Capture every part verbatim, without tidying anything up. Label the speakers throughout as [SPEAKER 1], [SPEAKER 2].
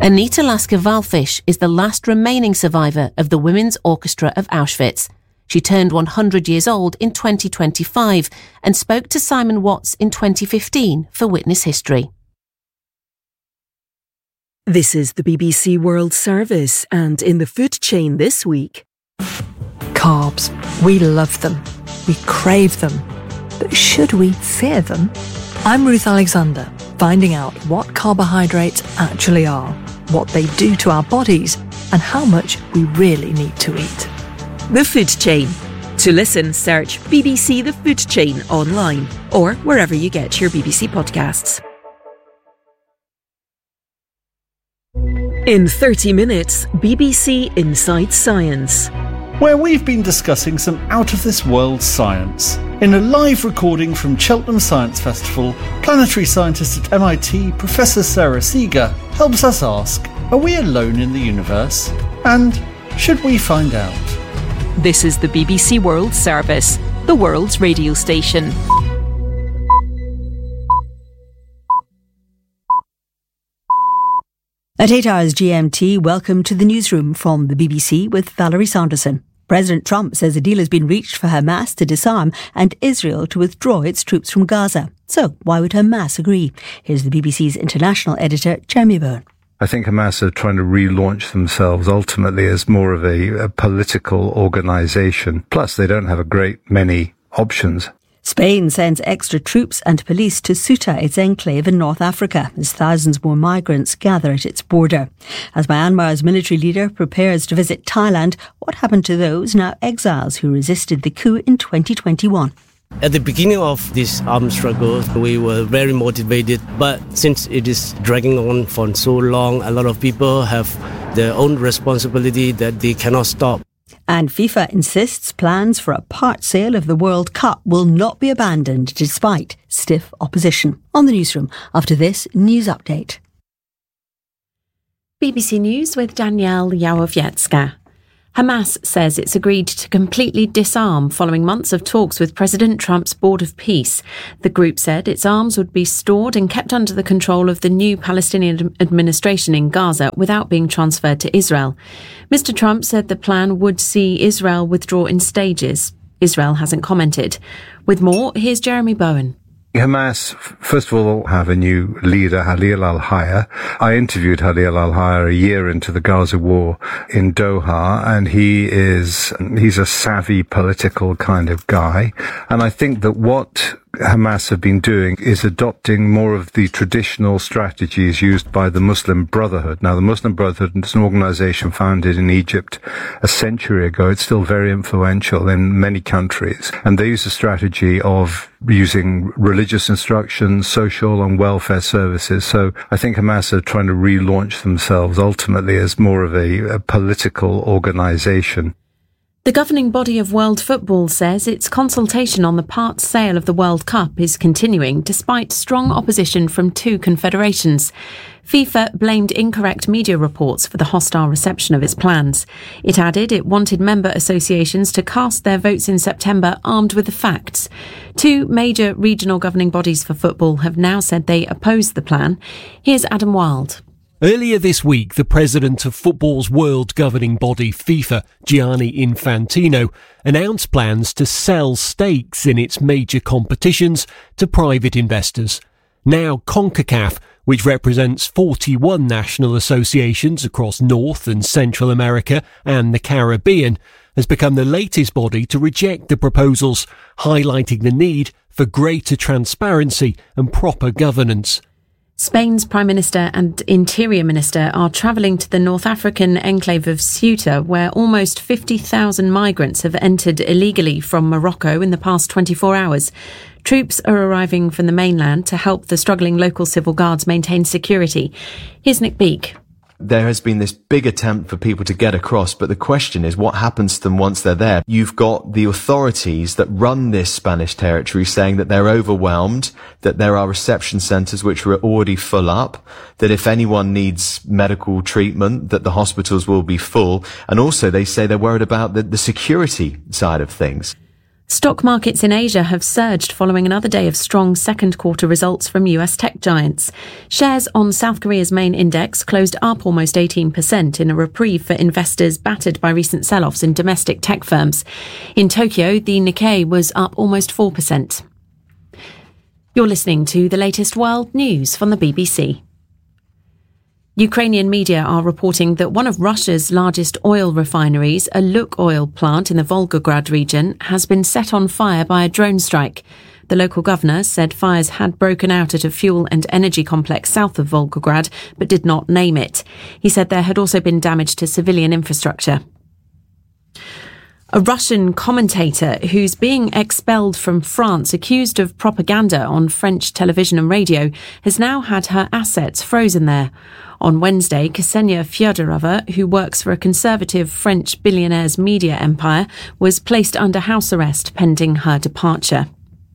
[SPEAKER 1] Anita Lasker-Wallfisch is the last remaining survivor of the Women's Orchestra of Auschwitz. She turned one hundred years old in twenty twenty-five and spoke to Simon Watts in twenty fifteen for Witness History.
[SPEAKER 2] This is the B B C World Service, and in the food chain this week...
[SPEAKER 3] Carbs. We love them. We crave them. But should we fear them? I'm Ruth Alexander, finding out what carbohydrates actually are, what they do to our bodies, and how much we really need to eat.
[SPEAKER 2] The Food Chain. To listen, search B B C The Food Chain online or wherever you get your B B C podcasts. In thirty minutes, B B C Inside Science,
[SPEAKER 4] where we've been discussing some out-of-this-world science. In a live recording from Cheltenham Science Festival, planetary scientist at M I T, Professor Sarah Seeger, helps us ask, are we alone in the universe? And should we find out?
[SPEAKER 2] This is the B B C World Service, the world's radio station.
[SPEAKER 5] At eight hours G M T, welcome to the newsroom from the B B C with Valerie Sanderson. President Trump says a deal has been reached for Hamas to disarm and Israel to withdraw its troops from Gaza. So, why would Hamas agree? Here's the B B C's international editor, Jeremy Byrne.
[SPEAKER 6] I think Hamas are trying to relaunch themselves ultimately as more of a, a political organisation. Plus, they don't have a great many options.
[SPEAKER 5] Spain sends extra troops and police to Ceuta, its enclave in North Africa, as thousands more migrants gather at its border. As Myanmar's military leader prepares to visit Thailand, what happened to those now exiles who resisted the coup in twenty twenty-one?
[SPEAKER 7] At the beginning of this armed struggle, we were very motivated, but since it is dragging on for so long, a lot of people have their own responsibility that they cannot stop.
[SPEAKER 5] And FIFA insists plans for a part sale of the World Cup will not be abandoned despite stiff opposition. On the newsroom, after this news update.
[SPEAKER 1] B B C News with Danielle Yawowiecka. Hamas says it's agreed to completely disarm following months of talks with President Trump's Board of Peace. The group said its arms would be stored and kept under the control of the new Palestinian administration in Gaza without being transferred to Israel. Mister Trump said the plan would see Israel withdraw in stages. Israel hasn't commented. With more, here's Jeremy Bowen.
[SPEAKER 6] Hamas, first of all, have a new leader, Khalil al-Hayya. I interviewed Khalil al-Hayya a year into the Gaza war in Doha, and he is, he's a savvy political kind of guy. And I think that what Hamas have been doing is adopting more of the traditional strategies used by the Muslim Brotherhood. Now, the Muslim Brotherhood is an organization founded in Egypt a century ago. It's still very influential in many countries. And they use a strategy of using religious instruction, social and welfare services. So I think Hamas are trying to relaunch themselves ultimately as more of a, a political organization.
[SPEAKER 1] The governing body of world football says its consultation on the part sale of the World Cup is continuing despite strong opposition from two confederations. FIFA blamed incorrect media reports for the hostile reception of its plans. It added it wanted member associations to cast their votes in September armed with the facts. Two major regional governing bodies for football have now said they oppose the plan. Here's Adam Wilde.
[SPEAKER 8] Earlier this week, the president of football's world governing body, FIFA, Gianni Infantino, announced plans to sell stakes in its major competitions to private investors. Now CONCACAF, which represents forty-one national associations across North and Central America and the Caribbean, has become the latest body to reject the proposals, highlighting the need for greater transparency and proper governance.
[SPEAKER 1] Spain's Prime Minister and Interior Minister are travelling to the North African enclave of Ceuta, where almost fifty thousand migrants have entered illegally from Morocco in the past twenty-four hours. Troops are arriving from the mainland to help the struggling local civil guards maintain security. Here's Nick Beake.
[SPEAKER 9] There has been this big attempt for people to get across, but the question is what happens to them once they're there? You've got the authorities that run this Spanish territory saying that they're overwhelmed, that there are reception centres which are already full up, that if anyone needs medical treatment, that the hospitals will be full. And also they say they're worried about the, the security side of things.
[SPEAKER 1] Stock markets in Asia have surged following another day of strong second quarter results from U S tech giants. Shares on South Korea's main index closed up almost eighteen percent in a reprieve for investors battered by recent sell-offs in domestic tech firms. In Tokyo, the Nikkei was up almost four percent. You're listening to the latest world news from the B B C. Ukrainian media are reporting that one of Russia's largest oil refineries, a Lukoil plant in the Volgograd region, has been set on fire by a drone strike. The local governor said fires had broken out at a fuel and energy complex south of Volgograd, but did not name it. He said there had also been damage to civilian infrastructure. A Russian commentator who's being expelled from France, accused of propaganda on French television and radio, has now had her assets frozen there. On Wednesday, Ksenia Fyodorova, who works for a conservative French billionaire's media empire, was placed under house arrest pending her departure.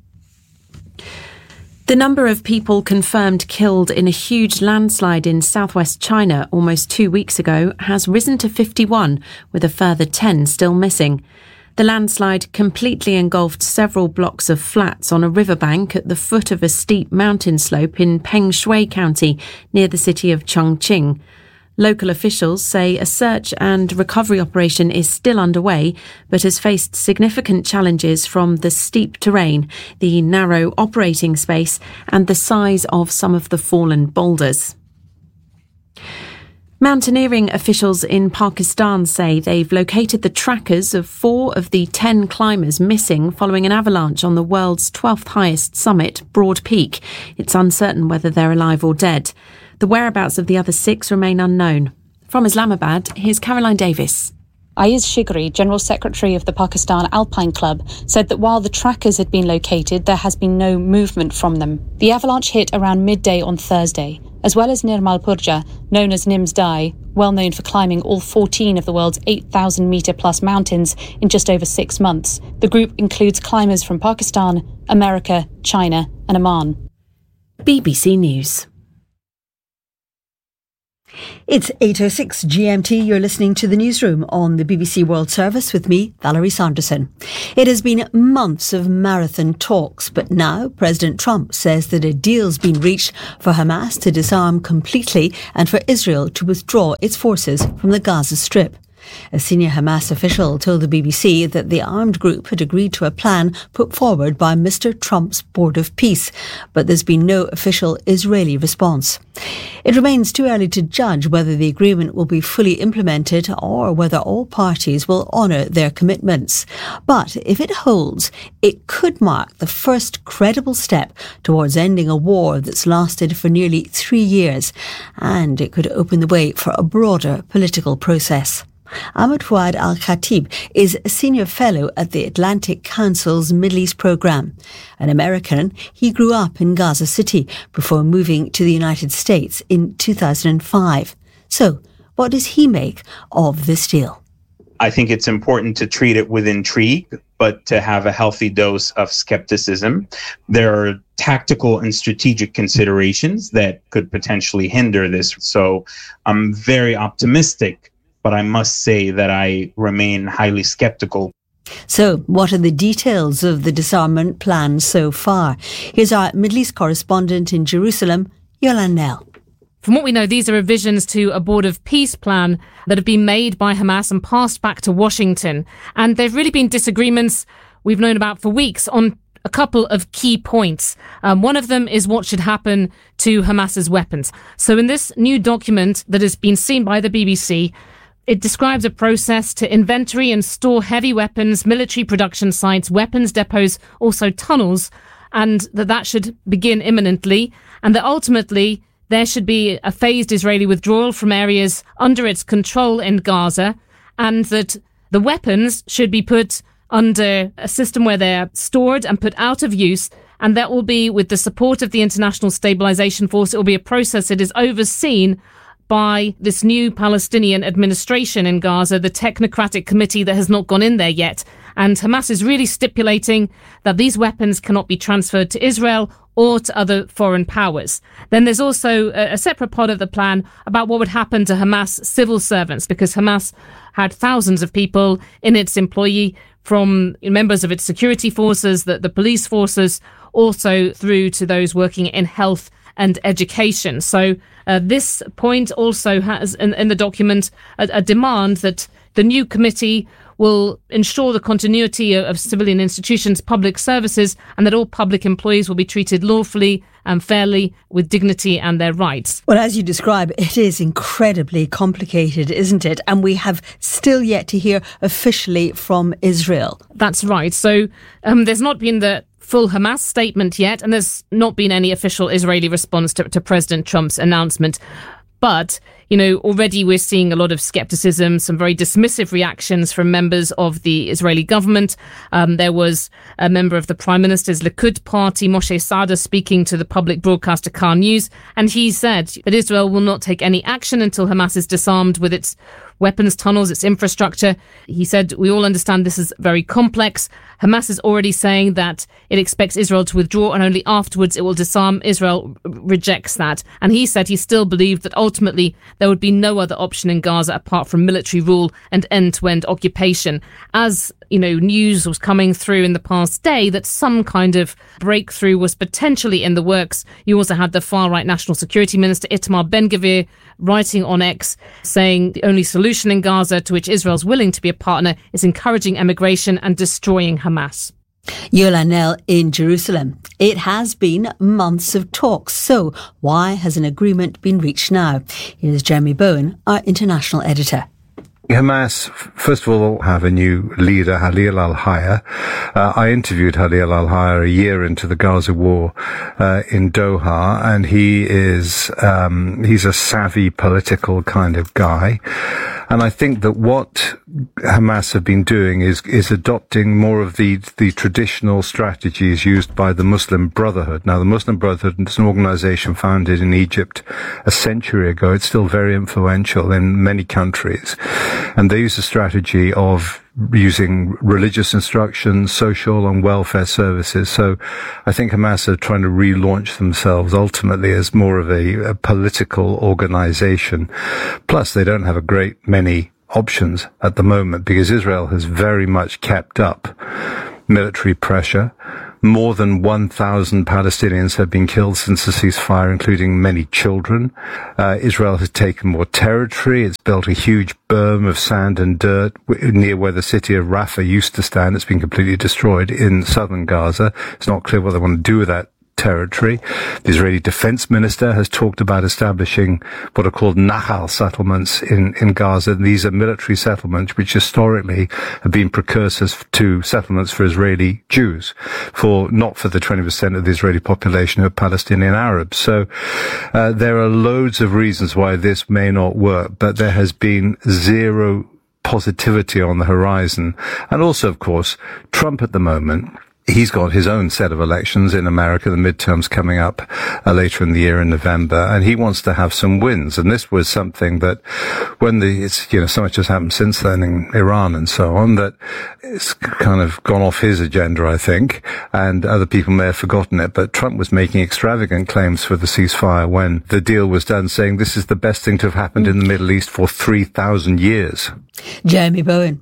[SPEAKER 1] The number of people confirmed killed in a huge landslide in southwest China almost two weeks ago has risen to fifty-one, with a further ten still missing. The landslide completely engulfed several blocks of flats on a riverbank at the foot of a steep mountain slope in Peng Shui County, near the city of Chongqing. Local officials say a search and recovery operation is still underway, but has faced significant challenges from the steep terrain, the narrow operating space, and the size of some of the fallen boulders. Mountaineering officials in Pakistan say they've located the trackers of four of the ten climbers missing following an avalanche on the world's twelfth highest summit, Broad Peak. It's uncertain whether they're alive or dead. The whereabouts of the other six remain unknown. From Islamabad, here's Caroline Davis.
[SPEAKER 10] Ayaz Shigri, General Secretary of the Pakistan Alpine Club, said that while the trackers had been located, there has been no movement from them. The avalanche hit around midday on Thursday, as well as Nirmal Purja, known as Nims Dai, well known for climbing all fourteen of the world's eight thousand metre plus mountains in just over six months. The group includes climbers from Pakistan, America, China and Oman.
[SPEAKER 1] B B C News.
[SPEAKER 5] It's eight oh six G M T. You're listening to the newsroom on the B B C World Service with me, Valerie Sanderson. It has been months of marathon talks, but now President Trump says that a deal's been reached for Hamas to disarm completely and for Israel to withdraw its forces from the Gaza Strip. A senior Hamas official told the B B C that the armed group had agreed to a plan put forward by Mister Trump's Board of Peace, but there's been no official Israeli response. It remains too early to judge whether the agreement will be fully implemented or whether all parties will honour their commitments. But if it holds, it could mark the first credible step towards ending a war that's lasted for nearly three years, and it could open the way for a broader political process. Ahmed Fouad Al-Khatib is a senior fellow at the Atlantic Council's Middle East programme. An American, he grew up in Gaza City before moving to the United States in two thousand five. So, what does he make of this deal?
[SPEAKER 11] I think it's important to treat it with intrigue, but to have a healthy dose of skepticism. There are tactical and strategic considerations that could potentially hinder this. So I'm very optimistic, but I must say that I remain highly skeptical.
[SPEAKER 5] So, what are the details of the disarmament plan so far? Here's our Middle East correspondent in Jerusalem, Yolande Knell.
[SPEAKER 12] From what we know, these are revisions to a Board of Peace plan that have been made by Hamas and passed back to Washington. And there've really been disagreements we've known about for weeks on a couple of key points. Um, one of them is what should happen to Hamas's weapons. So in this new document that has been seen by the B B C, it describes a process to inventory and store heavy weapons, military production sites, weapons depots, also tunnels, and that that should begin imminently, and that ultimately there should be a phased Israeli withdrawal from areas under its control in Gaza, and that the weapons should be put under a system where they're stored and put out of use, and that will be with the support of the International Stabilization Force. It will be a process that is overseen by this new Palestinian administration in Gaza, the technocratic committee that has not gone in there yet. And Hamas is really stipulating that these weapons cannot be transferred to Israel or to other foreign powers. Then there's also a, a separate part of the plan about what would happen to Hamas civil servants, because Hamas had thousands of people in its employee, from members of its security forces, the, the police forces, also through to those working in health and education. So uh, this point also has in, in the document a, a demand that the new committee will ensure the continuity of, of civilian institutions, public services, and that all public employees will be treated lawfully and fairly with dignity and their rights.
[SPEAKER 5] Well, as you describe, it is incredibly complicated, isn't it? And we have still yet to hear officially from Israel.
[SPEAKER 12] That's right. So um, there's not been the full Hamas statement yet, and there's not been any official Israeli response to, to President Trump's announcement. But, you know, already we're seeing a lot of skepticism, some very dismissive reactions from members of the Israeli government. Um, there was a member of the Prime Minister's Likud party, Moshe Saada, speaking to the public broadcaster Car News, and he said that Israel will not take any action until Hamas is disarmed with its weapons tunnels, its infrastructure. He said, we all understand this is very complex. Hamas is already saying that it expects Israel to withdraw and only afterwards it will disarm. Israel rejects that. And he said he still believed that ultimately there would be no other option in Gaza apart from military rule and end-to-end occupation. As, you know, news was coming through in the past day that some kind of breakthrough was potentially in the works. You also had the far-right National Security Minister Itamar Ben-Gvir writing on X saying the only solution in Gaza to which Israel's willing to be a partner is encouraging emigration and destroying Hamas.
[SPEAKER 5] Yola Nell in Jerusalem. It has been months of talks. So why has an agreement been reached now? Here's Jeremy Bowen, our international editor.
[SPEAKER 6] Hamas, first of all, have a new leader, Halil al-Hayya. Uh, I interviewed Halil al-Hayya a year into the Gaza war uh, in Doha, and he is um, he's a savvy political kind of guy. And I think that what Hamas have been doing is is adopting more of the the traditional strategies used by the Muslim Brotherhood. Now, the Muslim Brotherhood is an organization founded in Egypt a century ago. It's still very influential in many countries. And they use a strategy of using religious instruction, social and welfare services. So I think Hamas are trying to relaunch themselves ultimately as more of a, a political organization. Plus, they don't have a great many options at the moment because Israel has very much kept up military pressure. More than one thousand Palestinians have been killed since the ceasefire, including many children. Uh, Israel has taken more territory. It's built a huge berm of sand and dirt near where the city of Rafah used to stand. It's been completely destroyed in southern Gaza. It's not clear what they want to do with that territory. The Israeli defense minister has talked about establishing what are called Nahal settlements in, in Gaza. These are military settlements which historically have been precursors to settlements for Israeli Jews, for not for the twenty percent of the Israeli population who are Palestinian Arabs. So uh, there are loads of reasons why this may not work, but there has been zero positivity on the horizon. And also, of course, Trump at the moment, he's got his own set of elections in America, the midterms coming up uh, later in the year in November, and he wants to have some wins. And this was something that when the, it's, you know, so much has happened since then in Iran and so on, that it's kind of gone off his agenda, I think, and other people may have forgotten it. But Trump was making extravagant claims for the ceasefire when the deal was done, saying this is the best thing to have happened in the Middle East for three thousand years.
[SPEAKER 5] Jeremy Bowen.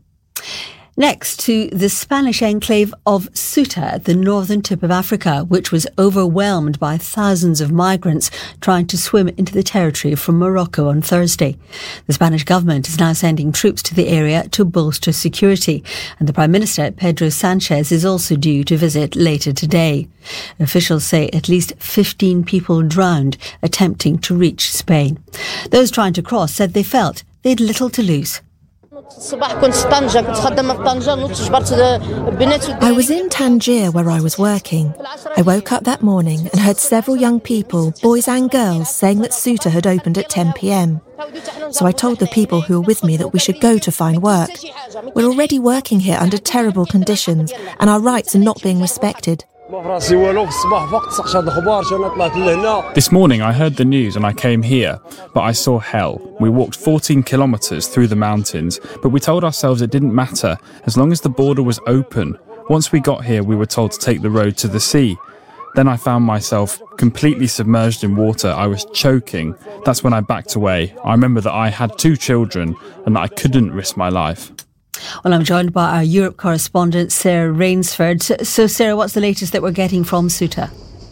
[SPEAKER 5] Next to the Spanish enclave of Ceuta at the northern tip of Africa, which was overwhelmed by thousands of migrants trying to swim into the territory from Morocco on Thursday. The Spanish government is now sending troops to the area to bolster security, and the Prime Minister, Pedro Sanchez, is also due to visit later today. Officials say at least fifteen people drowned attempting to reach Spain. Those trying to cross said they felt they'd little to lose.
[SPEAKER 13] I was in Tangier where I was working. I woke up that morning and heard several young people, boys and girls, saying that Ceuta had opened at ten p.m. So I told the people who were with me that we should go to find work. We're already working here under terrible conditions and our rights are not being respected.
[SPEAKER 14] This morning I heard the news and I came here, but I saw hell. We walked fourteen kilometres through the mountains, but we told ourselves it didn't matter as long as the border was open. Once we got here, we were told to take the road to the sea. Then I found myself completely submerged in water. I was choking. That's when I backed away. I remember that I had two children and that I couldn't risk my life.
[SPEAKER 5] Well, I'm joined by our Europe correspondent, Sarah Rainsford. So, so Sarah, what's the latest that we're getting from Ceuta?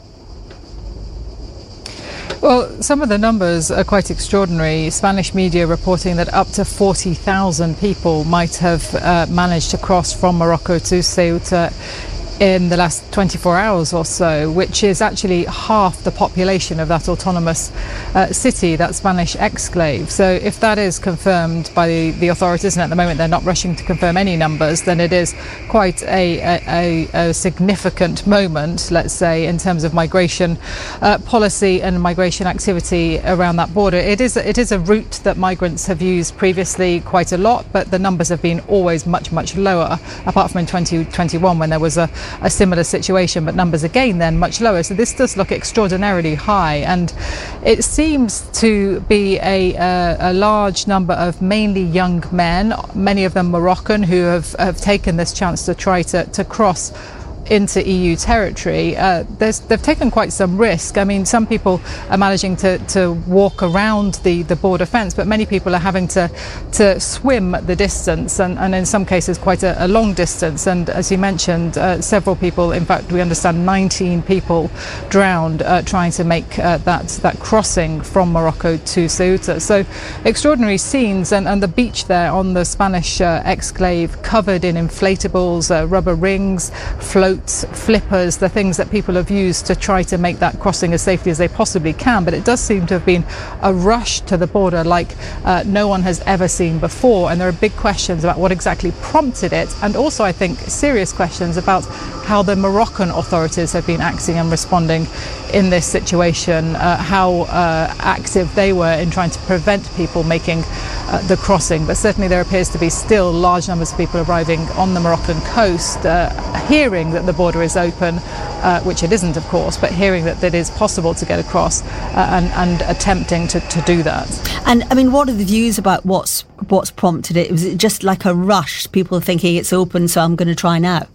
[SPEAKER 15] Well, some of the numbers are quite extraordinary. Spanish media reporting that up to forty thousand people might have uh, managed to cross from Morocco to Ceuta in the last twenty-four hours or so, which is actually half the population of that autonomous uh, city, that Spanish exclave. So if that is confirmed by the, the authorities, and at the moment they're not rushing to confirm any numbers, then it is quite a, a, a significant moment, let's say, in terms of migration uh, policy and migration activity around that border. It is, it is a route that migrants have used previously quite a lot, but the numbers have been always much, much lower, apart from in twenty twenty-one when there was a a similar situation, but numbers again then much lower. So this does look extraordinarily high, and it seems to be a, a, a large number of mainly young men, many of them Moroccan, who have, have taken this chance to try to, to cross into E U territory. Uh, they've taken quite some risk. I mean, some people are managing to, to walk around the, the border fence, but many people are having to, to swim the distance, and, and in some cases quite a, a long distance. And as you mentioned, uh, several people, in fact, we understand nineteen people drowned uh, trying to make uh, that, that crossing from Morocco to Ceuta. So extraordinary scenes, and, and the beach there on the Spanish uh, exclave covered in inflatables, uh, rubber rings, floats, flippers, the things that people have used to try to make that crossing as safely as they possibly can. But it does seem to have been a rush to the border like uh, no one has ever seen before, and there are big questions about what exactly prompted it, and also I think serious questions about how the Moroccan authorities have been acting and responding in this situation, uh, how uh, active they were in trying to prevent people making uh, the crossing. But certainly there appears to be still large numbers of people arriving on the Moroccan coast, uh, hearing that the border is open, uh, which it isn't of course, but hearing that it is possible to get across uh, and, and attempting to, to do that.
[SPEAKER 5] And I mean, what are the views about what's what's prompted it? Was it just like a rush, people thinking it's open, so I'm going to try now?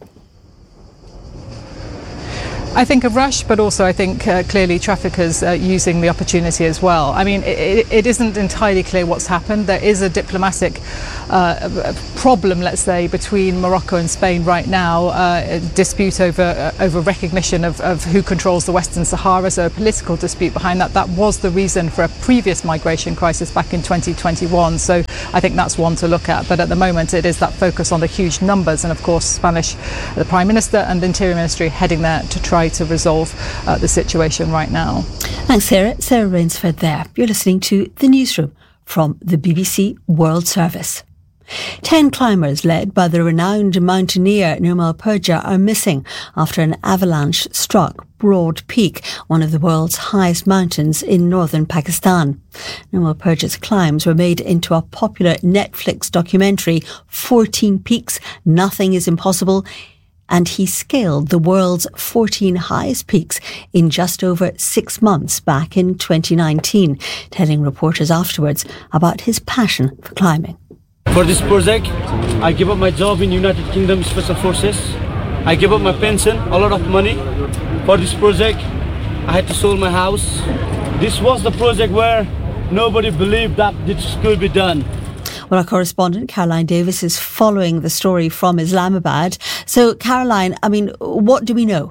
[SPEAKER 15] I think a rush, but also I think uh, clearly traffickers uh, using the opportunity as well. I mean, it, it isn't entirely clear what's happened. There is a diplomatic uh, problem, let's say, between Morocco and Spain right now, uh, a dispute over uh, over recognition of, of who controls the Western Sahara, so a political dispute behind that. That was the reason for a previous migration crisis back in twenty twenty-one, so I think that's one to look at. But at the moment it is that focus on the huge numbers, and of course Spanish, the Prime Minister and the Interior Ministry heading there to try to resolve uh, the situation right now.
[SPEAKER 5] Thanks, Sarah. Sarah Rainsford there. You're listening to The Newsroom from the B B C World Service. Ten climbers led by the renowned mountaineer Nirmal Purja are missing after an avalanche struck Broad Peak, one of the world's highest mountains in northern Pakistan. Nirmal Purja's climbs were made into a popular Netflix documentary, fourteen Peaks, Nothing is Impossible, and he scaled the world's fourteen highest peaks in just over six months back in twenty nineteen, telling reporters afterwards about his passion for climbing.
[SPEAKER 16] For this project, I give up my job in United Kingdom Special Forces. I give up my pension, a lot of money. For this project, I had to sell my house. This was the project where nobody believed that this could be done.
[SPEAKER 5] Well, our correspondent Caroline Davis is following the story from Islamabad. So, Caroline, I mean, what do we know?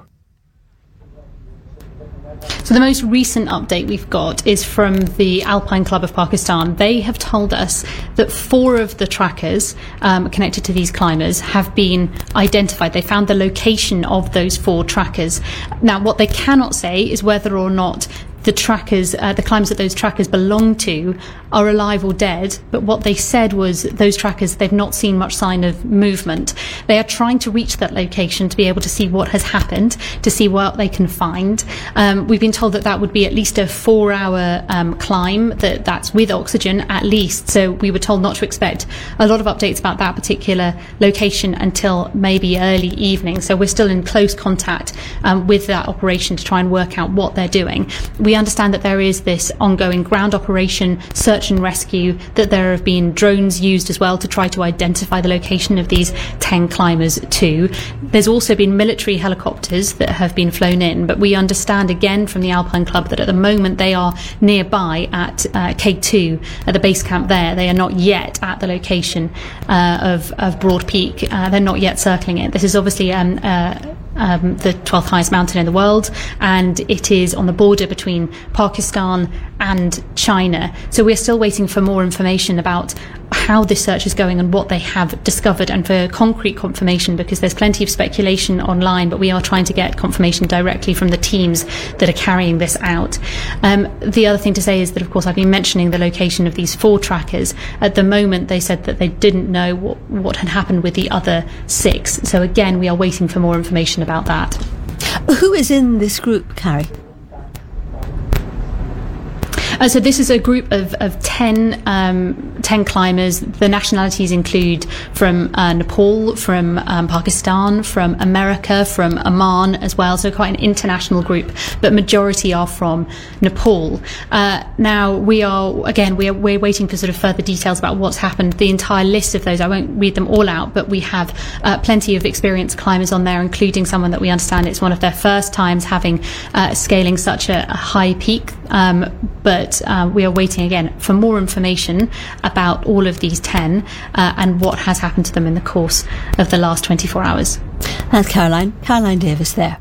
[SPEAKER 10] So the most recent update we've got is from the Alpine Club of Pakistan. They have told us that four of the trackers um, connected to these climbers have been identified. They found the location of those four trackers. Now, what they cannot say is whether or not the trackers, uh, the climbers that those trackers belong to are alive or dead, but what they said was those trackers, they've not seen much sign of movement. They are trying to reach that location to be able to see what has happened, to see what they can find. Um, we've been told that that would be at least a four hour um, climb, that that's with oxygen at least, so we were told not to expect a lot of updates about that particular location until maybe early evening, so we're still in close contact um, with that operation to try and work out what they're doing. We understand that there is this ongoing ground operation, search and rescue, that there have been drones used as well to try to identify the location of these ten climbers too. There's also been military helicopters that have been flown in, but we understand again from the Alpine Club that at the moment they are nearby at uh, K two, at the base camp there. They are not yet at the location uh, of, of Broad Peak. Uh, they're not yet circling it. This is obviously um, uh, Um, the twelfth highest mountain in the world, and it is on the border between Pakistan and China. So we're still waiting for more information about how this search is going and what they have discovered, and for concrete confirmation, because there's plenty of speculation online, but we are trying to get confirmation directly from the teams that are carrying this out. Um, the other thing to say is that, of course, I've been mentioning the location of these four trackers. At the moment, they said that they didn't know what, what had happened with the other six. So again, we are waiting for more information about that.
[SPEAKER 5] Who is in this group, Carrie?
[SPEAKER 10] Uh, so this is a group of, of ten, um, ten climbers. The nationalities include from uh, Nepal, from um, Pakistan, from America, from Oman as well. So quite an international group, but majority are from Nepal. Uh, now we are, again, we are, we're waiting for sort of further details about what's happened. The entire list of those, I won't read them all out, but we have uh, plenty of experienced climbers on there, including someone that we understand it's one of their first times having uh, scaling such a, a high peak. Um, but uh, we are waiting again for more information about all of these ten uh, and what has happened to them in the course of the last twenty-four hours.
[SPEAKER 5] That's Caroline. Caroline Davis there.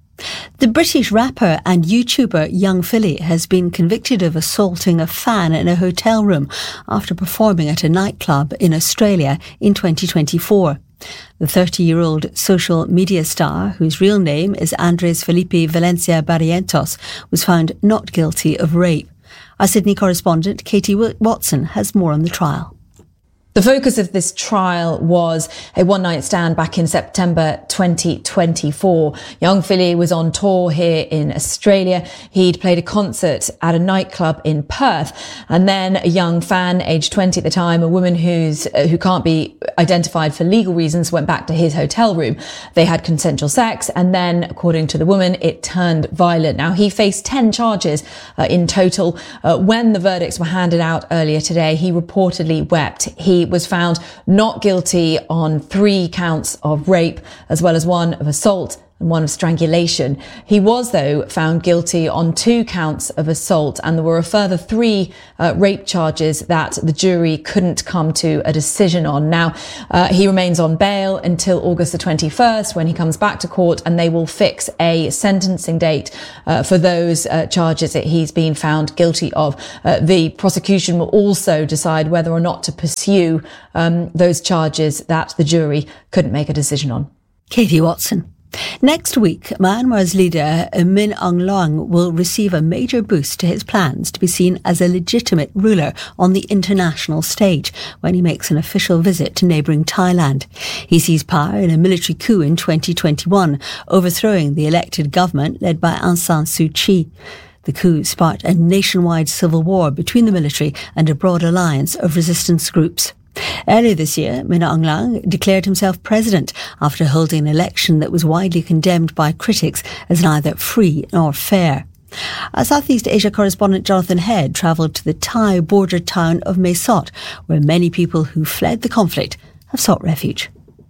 [SPEAKER 5] The British rapper and YouTuber Young Philly has been convicted of assaulting a fan in a hotel room after performing at a nightclub in Australia in twenty twenty-four. The thirty-year-old social media star, whose real name is Andres Felipe Valencia Barrientos, was found not guilty of rape. Our Sydney correspondent Katie Watson has more on the trial.
[SPEAKER 17] The focus of this trial was a one-night stand back in September twenty twenty-four. Young Philly was on tour here in Australia. He'd played a concert at a nightclub in Perth. And then a young fan, aged twenty at the time, a woman who's uh, who can't be identified for legal reasons, went back to his hotel room. They had consensual sex, and then, according to the woman, it turned violent. Now, he faced ten charges uh, in total. Uh, when the verdicts were handed out earlier today, he reportedly wept. He was found not guilty on three counts of rape, as well as one of assault and one of strangulation. He was, though, found guilty on two counts of assault, and there were a further three uh, rape charges that the jury couldn't come to a decision on. Now, uh, he remains on bail until August the twenty-first, when he comes back to court, and they will fix a sentencing date uh, for those uh, charges that he's been found guilty of. Uh, the prosecution will also decide whether or not to pursue um, those charges that the jury couldn't make a decision on.
[SPEAKER 5] Katie Watson. Next week, Myanmar's leader Min Aung Hlaing will receive a major boost to his plans to be seen as a legitimate ruler on the international stage when he makes an official visit to neighbouring Thailand. He seized power in a military coup in twenty twenty-one, overthrowing the elected government led by Aung San Suu Kyi. The coup sparked a nationwide civil war between the military and a broad alliance of resistance groups. Earlier this year, Min Aung Hlaing declared himself president after holding an election that was widely condemned by critics as neither free nor fair. Our Southeast Asia correspondent Jonathan Head travelled to the Thai border town of Mae Sot, where many people who fled the conflict have sought refuge.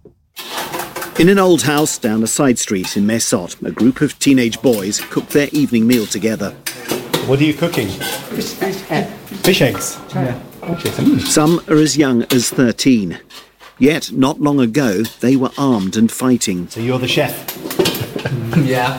[SPEAKER 18] In an old house down a side street in Mae Sot, a group of teenage boys cook their evening meal together.
[SPEAKER 19] What are you cooking? Fish, Fish eggs? Yeah.
[SPEAKER 18] Some are as young as thirteen. Yet, not long ago, they were armed and fighting.
[SPEAKER 19] So you're the chef?
[SPEAKER 20] Yeah.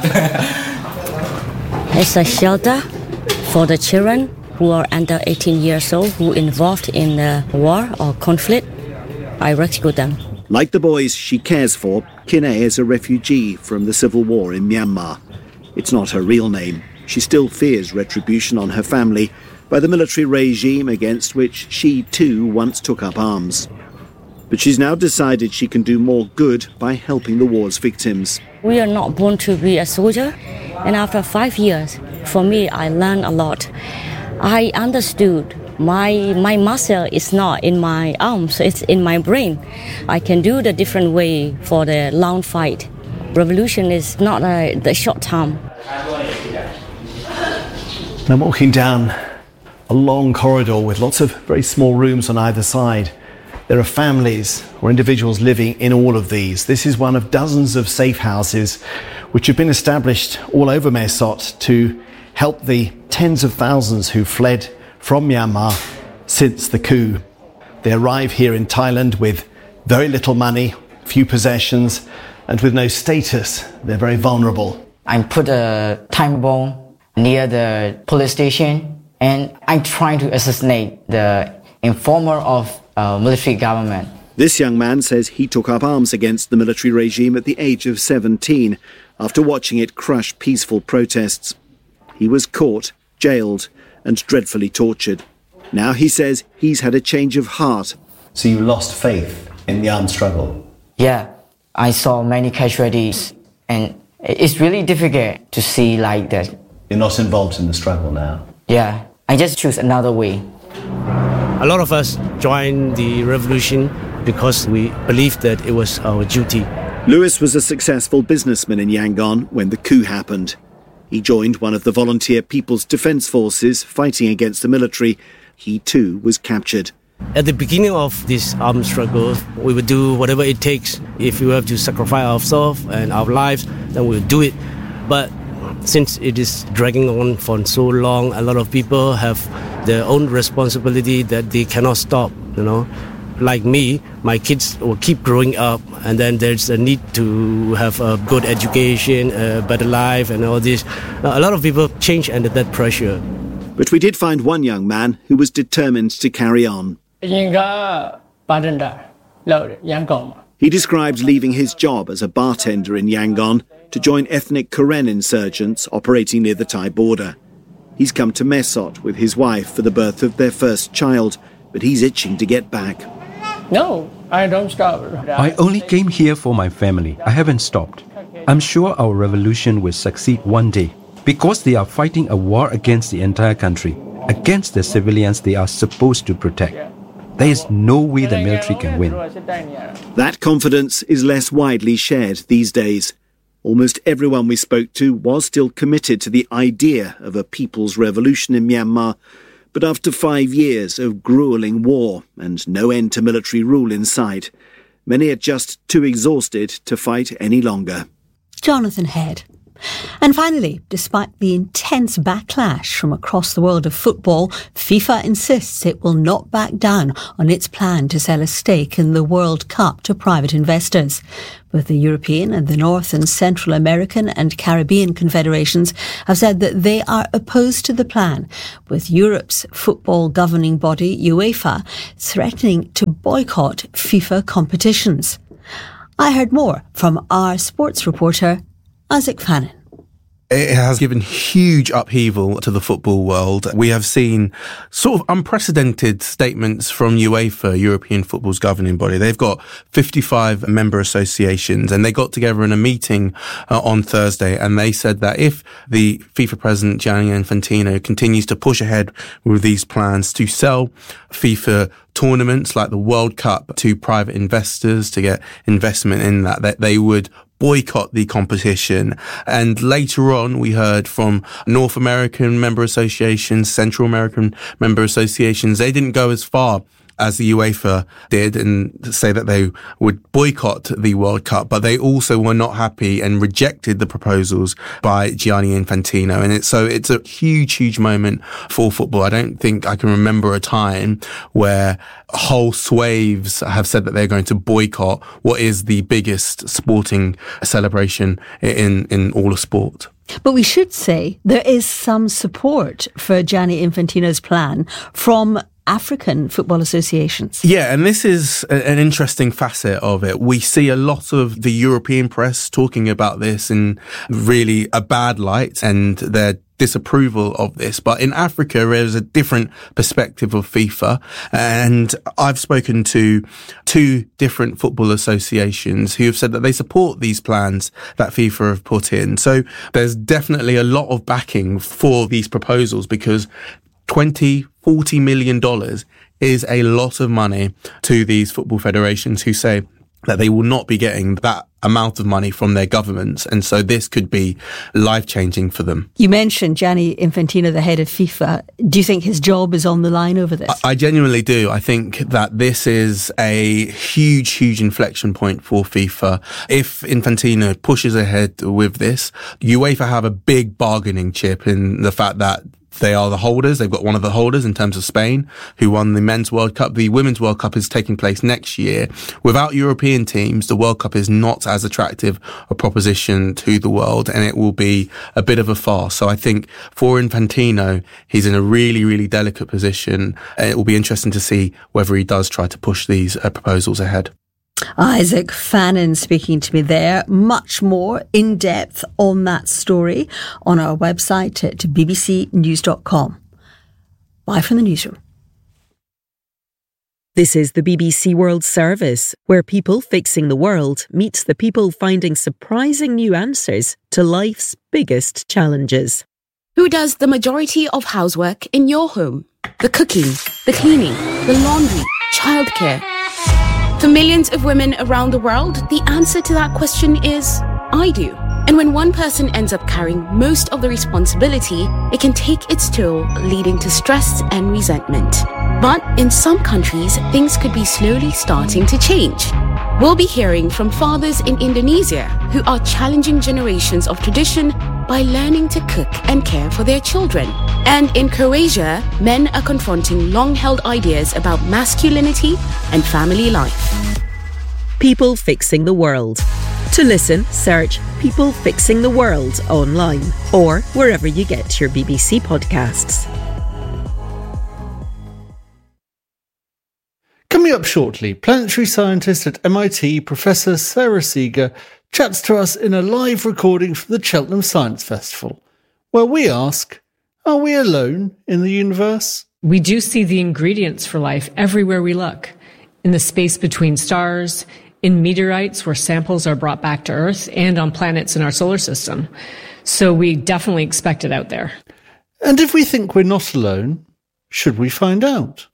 [SPEAKER 20] It's a shelter for the children who are under eighteen years old who involved in a war or conflict. I rescue them.
[SPEAKER 18] Like the boys she cares for, Kinay is a refugee from the civil war in Myanmar. It's not her real name. She still fears retribution on her family by the military regime against which she too once took up arms. But she's now decided she can do more good by helping the war's victims.
[SPEAKER 20] We are not born to be a soldier, and after five years, for me, I learned a lot. I understood my my muscle is not in my arms, it's in my brain. I can do the different way for the long fight. Revolution is not a, the short term.
[SPEAKER 18] I'm walking down a long corridor with lots of very small rooms on either side. There are families or individuals living in all of these. This is one of dozens of safe houses which have been established all over Mae Sot to help the tens of thousands who fled from Myanmar since the coup. They arrive here in Thailand with very little money, few possessions, and with no status. They're very vulnerable.
[SPEAKER 21] I put a time bomb near the police station, and I'm trying to assassinate the informer of uh, military government.
[SPEAKER 18] This young man says he took up arms against the military regime at the age of seventeen after watching it crush peaceful protests. He was caught, jailed, and dreadfully tortured. Now he says he's had a change of heart. So you lost faith in the armed struggle?
[SPEAKER 21] Yeah, I saw many casualties, and it's really difficult to see like that.
[SPEAKER 18] You're not involved in the struggle now?
[SPEAKER 21] Yeah, I just choose another way.
[SPEAKER 7] A lot of us joined the revolution because we believed that it was our duty.
[SPEAKER 18] Lewis was a successful businessman in Yangon when the coup happened. He joined one of the volunteer People's Defence Forces fighting against the military. He too was captured.
[SPEAKER 7] At the beginning of this armed struggle, we would do whatever it takes. If we have to sacrifice ourselves and our lives, then we'll do it. But since it is dragging on for so long, a lot of people have their own responsibility that they cannot stop, you know. Like me, my kids will keep growing up, and then there's a need to have a good education, a better life, and all this. A lot of people change under that pressure.
[SPEAKER 18] But we did find one young man who was determined to carry on. He described leaving his job as a bartender in Yangon to join ethnic Karen insurgents operating near the Thai border. He's come to Mae Sot with his wife for the birth of their first child, but he's itching to get back.
[SPEAKER 22] No, I don't stop. I only came here for my family. I haven't stopped. I'm sure our revolution will succeed one day, because they are fighting a war against the entire country, against the civilians they are supposed to protect. There is no way the military can win.
[SPEAKER 18] That confidence is less widely shared these days. Almost everyone we spoke to was still committed to the idea of a people's revolution in Myanmar. But after five years of gruelling war and no end to military rule in sight, many are just too exhausted to fight any longer.
[SPEAKER 5] Jonathan Head. And finally, despite the intense backlash from across the world of football, FIFA insists it will not back down on its plan to sell a stake in the World Cup to private investors. Both the European and the North and Central American and Caribbean confederations have said that they are opposed to the plan, with Europe's football governing body, UEFA, threatening to boycott FIFA competitions. I heard more from our sports reporter, Isaac Fannin.
[SPEAKER 23] It has given huge upheaval to the football world. We have seen sort of unprecedented statements from UEFA, European football's governing body. They've got fifty-five member associations, and they got together in a meeting uh, on Thursday, and they said that if the FIFA president, Gianni Infantino, continues to push ahead with these plans to sell FIFA tournaments like the World Cup to private investors to get investment in that, that they would boycott the competition. And later on, we heard from North American member associations, Central American member associations. They didn't go as far as the UEFA did and say that they would boycott the World Cup, but they also were not happy and rejected the proposals by Gianni Infantino. And it's, so it's a huge, huge moment for football. I don't think I can remember a time where whole swathes have said that they're going to boycott what is the biggest sporting celebration in, in all of sport.
[SPEAKER 5] But we should say there is some support for Gianni Infantino's plan from African football associations.
[SPEAKER 23] Yeah, and this is a, an interesting facet of it. We see a lot of the European press talking about this in really a bad light and their disapproval of this. But in Africa, there's a different perspective of FIFA. And I've spoken to two different football associations who have said that they support these plans that FIFA have put in. So there's definitely a lot of backing for these proposals because twenty, forty million dollars is a lot of money to these football federations who say that they will not be getting that amount of money from their governments. And so this could be life-changing for them.
[SPEAKER 5] You mentioned Gianni Infantino, the head of FIFA. Do you think his job is on the line over this?
[SPEAKER 23] I, I genuinely do. I think that this is a huge, huge inflection point for FIFA. If Infantino pushes ahead with this, UEFA have a big bargaining chip in the fact that they are the holders. They've got one of the holders in terms of Spain, who won the Men's World Cup. The Women's World Cup is taking place next year. Without European teams, the World Cup is not as attractive a proposition to the world, and it will be a bit of a farce. So I think for Infantino, he's in a really, really delicate position. It will be interesting to see whether he does try to push these uh, proposals ahead.
[SPEAKER 5] Isaac Fannin speaking to me there. Much more in depth on that story on our website at b b c news dot com. Bye from the newsroom.
[SPEAKER 1] This is the B B C World Service, where people fixing the world meets the people finding surprising new answers to life's biggest challenges.
[SPEAKER 2] Who does the majority of housework in your home? The cooking, the cleaning, the laundry, childcare. For millions of women around the world, the answer to that question is, I do. And when one person ends up carrying most of the responsibility, it can take its toll, leading to stress and resentment. But in some countries, things could be slowly starting to change. We'll be hearing from fathers in Indonesia who are challenging generations of tradition by learning to cook and care for their children. And in Croatia, men are confronting long-held ideas about masculinity and family life.
[SPEAKER 1] People Fixing the World. To listen, search People Fixing the World online or wherever you get your B B C podcasts.
[SPEAKER 3] Coming up shortly, planetary scientist at M I T, Professor Sarah Seeger, chats to us in a live recording from the Cheltenham Science Festival, where we ask, are we alone in the universe?
[SPEAKER 4] We do see the ingredients for life everywhere we look, in the space between stars, in meteorites where samples are brought back to Earth, and on planets in our solar system. So we definitely expect it out there.
[SPEAKER 3] And if we think we're not alone, should we find out?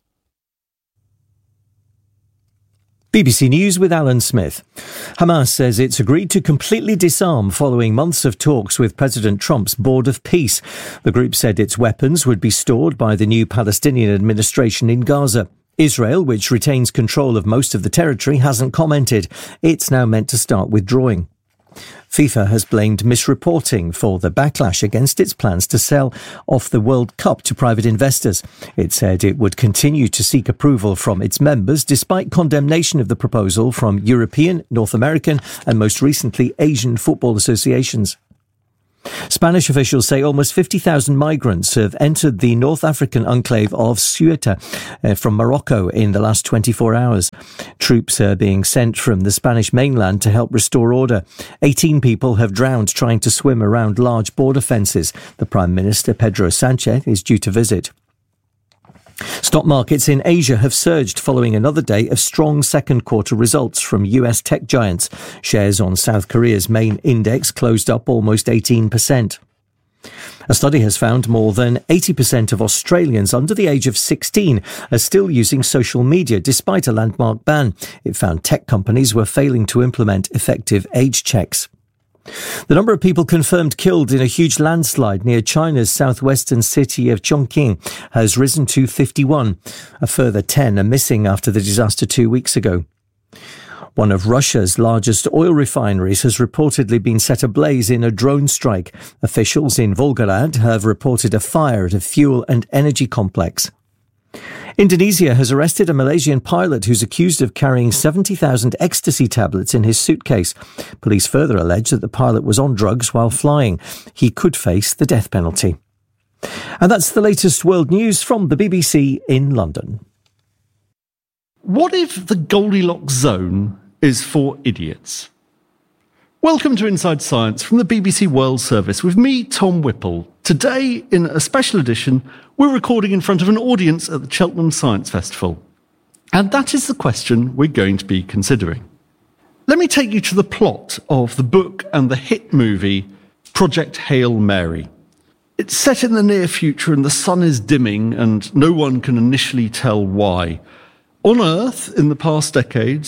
[SPEAKER 24] B B C News with Alan Smith. Hamas says it's agreed to completely disarm following months of talks with President Trump's Board of Peace. The group said its weapons would be stored by the new Palestinian administration in Gaza. Israel, which retains control of most of the territory, hasn't commented. It's now meant to start withdrawing. FIFA has blamed misreporting for the backlash against its plans to sell off the World Cup to private investors. It said it would continue to seek approval from its members despite condemnation of the proposal from European, North American and most recently Asian football associations. Spanish officials say almost fifty thousand migrants have entered the North African enclave of Ceuta uh, from Morocco in the last twenty-four hours. Troops are being sent from the Spanish mainland to help restore order. eighteen people have drowned trying to swim around large border fences. The Prime Minister, Pedro Sanchez, is due to visit. Stock markets in Asia have surged following another day of strong second quarter results from U S tech giants. Shares on South Korea's main index closed up almost eighteen percent. A study has found more than eighty percent of Australians under the age of sixteen are still using social media despite a landmark ban. It found tech companies were failing to implement effective age checks. The number of people confirmed killed in a huge landslide near China's southwestern city of Chongqing has risen to fifty-one. A further ten are missing after the disaster two weeks ago. One of Russia's largest oil refineries has reportedly been set ablaze in a drone strike. Officials in Volgograd have reported a fire at a fuel and energy complex. Indonesia has arrested a Malaysian pilot who's accused of carrying seventy thousand ecstasy tablets in his suitcase. Police further allege that the pilot was on drugs while flying. He could face the death penalty. And that's the latest world news from the B B C in London.
[SPEAKER 3] What if the Goldilocks zone is for idiots? Welcome to Inside Science from the B B C World Service with me, Tom Whipple. Today, in a special edition, we're recording in front of an audience at the Cheltenham Science Festival. And that is the question we're going to be considering. Let me take you to the plot of the book and the hit movie Project Hail Mary. It's set in the near future and the sun is dimming and no one can initially tell why. On Earth, in the past decades,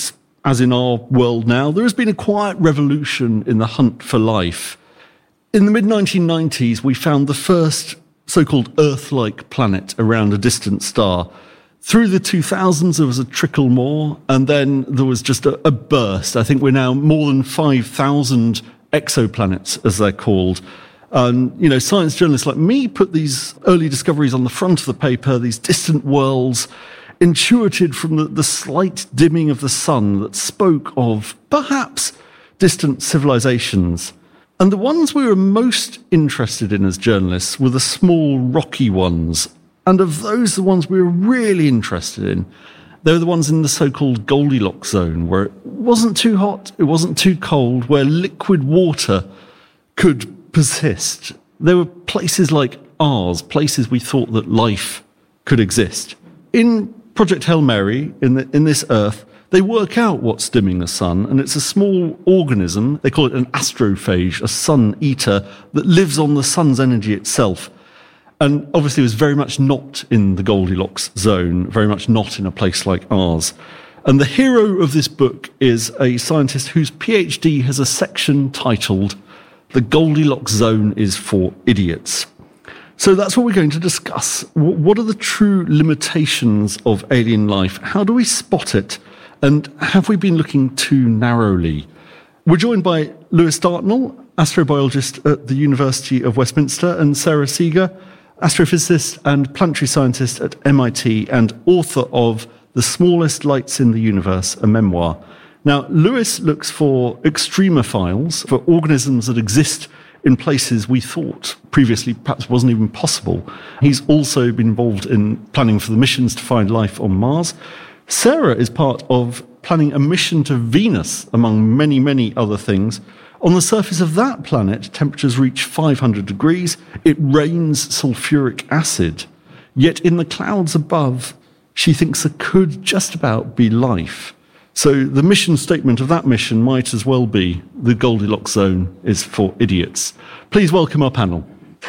[SPEAKER 3] as in our world now, there has been a quiet revolution in the hunt for life. In the mid nineteen nineties, we found the first so-called Earth-like planet around a distant star. Through the two thousands, there was a trickle more, and then there was just a, a burst. I think we're now more than five thousand exoplanets, as they're called. And, you know, science journalists like me put these early discoveries on the front of the paper, these distant worlds, intuited from the, the slight dimming of the sun that spoke of, perhaps, distant civilizations. And the ones we were most interested in as journalists were the small, rocky ones. And of those, the ones we were really interested in, they were the ones in the so-called Goldilocks zone, where it wasn't too hot, it wasn't too cold, where liquid water could persist. There were places like ours, places we thought that life could exist. In Project Hail Mary, in, the, in this Earth, they work out what's dimming the sun, and it's a small organism, they call it an astrophage, a sun eater, that lives on the sun's energy itself. And obviously was very much not in the Goldilocks zone, very much not in a place like ours. And the hero of this book is a scientist whose PhD has a section titled "The Goldilocks Zone is for Idiots." So that's what we're going to discuss. What are the true limitations of alien life? How do we spot it? And have we been looking too narrowly? We're joined by Lewis Dartnell, astrobiologist at the University of Westminster, and Sarah Seeger, astrophysicist and planetary scientist at M I T and author of The Smallest Lights in the Universe, a memoir. Now, Lewis looks for extremophiles, for organisms that exist in places we thought previously perhaps wasn't even possible. He's also been involved in planning for the missions to find life on Mars. Sarah is part of planning a mission to Venus, among many, many other things. On the surface of that planet, temperatures reach five hundred degrees. It rains sulfuric acid. Yet in the clouds above, she thinks there could just about be life. So the mission statement of that mission might as well be, the Goldilocks zone is for idiots. Please welcome our panel.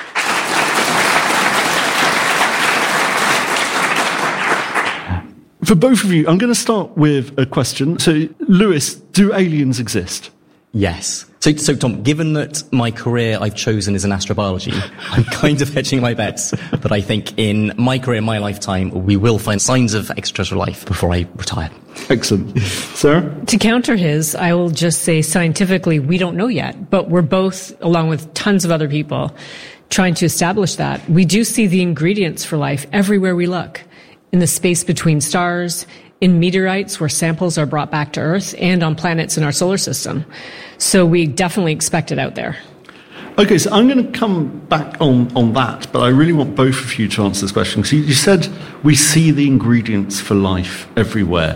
[SPEAKER 3] For both of you, I'm going to start with a question. So, Lewis, do aliens exist?
[SPEAKER 8] Yes. So, so Tom, given that my career I've chosen is in astrobiology, I'm kind of hedging my bets that I think in my career, in my lifetime, we will find signs of extraterrestrial life before I retire.
[SPEAKER 3] Excellent. Sarah?
[SPEAKER 4] To counter his, I will just say scientifically, we don't know yet, but we're both, along with tons of other people, trying to establish that. We do see the ingredients for life everywhere we look. In the space between stars, in meteorites where samples are brought back to Earth, and on planets in our solar system. So we definitely expect it out there.
[SPEAKER 3] Okay, so I'm going to come back on, on that, but I really want both of you to answer this question. Because you, you said we see the ingredients for life everywhere.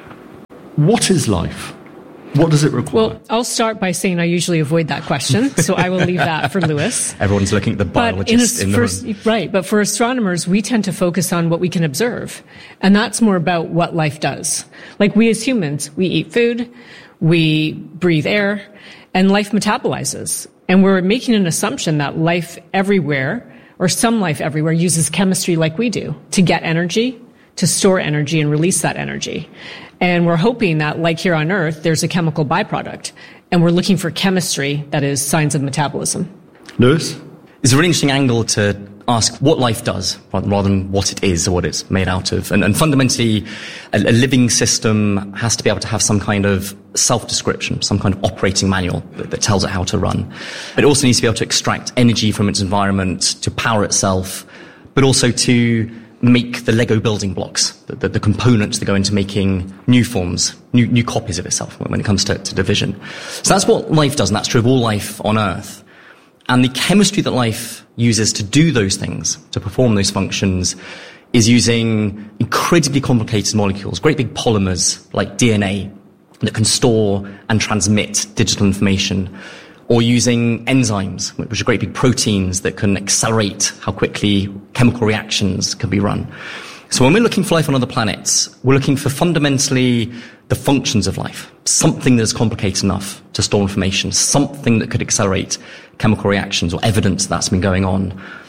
[SPEAKER 3] What is life? What does it require?
[SPEAKER 4] Well, I'll start by saying I usually avoid that question, so I will leave that for Lewis.
[SPEAKER 8] Everyone's looking at the biologist in, a, in the
[SPEAKER 4] for,
[SPEAKER 8] room.
[SPEAKER 4] Right, but for astronomers, we tend to focus on what we can observe. And that's more about what life does. Like we as humans, we eat food, we breathe air, and life metabolizes. And we're making an assumption that life everywhere, or some life everywhere, uses chemistry like we do to get energy, to store energy and release that energy. And we're hoping that, like here on Earth, there's a chemical byproduct. And we're looking for chemistry that is signs of metabolism.
[SPEAKER 3] Lewis?
[SPEAKER 8] It's a really interesting angle to ask what life does rather than what it is or what it's made out of. And, and fundamentally, a, a living system has to be able to have some kind of self-description, some kind of operating manual that, that tells it how to run. It also needs to be able to extract energy from its environment to power itself, but also to make the Lego building blocks, the, the, the components that go into making new forms, new, new copies of itself when it comes to, to division. So that's what life does, and that's true of all life on Earth. And the chemistry that life uses to do those things, to perform those functions, is using incredibly complicated molecules, great big polymers like D N A that can store and transmit digital information, or using enzymes, which are great big proteins that can accelerate how quickly chemical reactions can be run. So when we're looking for life on other planets, we're looking for fundamentally the functions of life, something that's complicated enough to store information, something that could accelerate chemical reactions or evidence that's been going on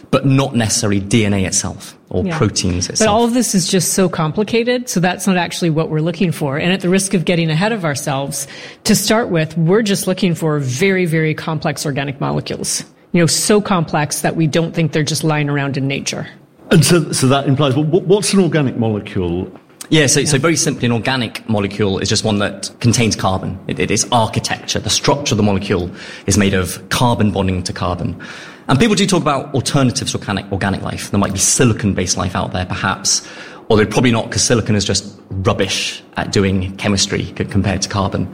[SPEAKER 8] but not necessarily D N A itself or
[SPEAKER 4] Yeah.
[SPEAKER 8] proteins itself.
[SPEAKER 4] But all of this is just so complicated, so that's not actually what we're looking for. And at the risk of getting ahead of ourselves, to start with, we're just looking for very, very complex organic molecules. You know, so complex that we don't think they're just lying around in nature.
[SPEAKER 3] And so, so that implies, well, what- what's an organic molecule?
[SPEAKER 8] Yeah, so, so very simply, an organic molecule is just one that contains carbon. It, it is architecture. The structure of the molecule is made of carbon bonding to carbon. And people do talk about alternatives to organic, organic life. There might be silicon-based life out there, perhaps, although probably not, because silicon is just rubbish at doing chemistry c- compared to carbon.